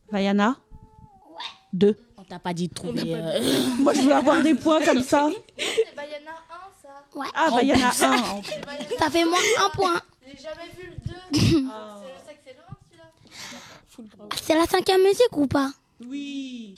Vaiana? 2. On t'a pas dit de trouver. Moi, je veux avoir des points comme ça. Bah, il y en a un, ça. Ouais. Ah, Vaiana 1. Ça fait moins 1 point. J'ai jamais vu le 2. Je sais que c'est le 1, celui-là. C'est la 5e musique ou pas? Oui.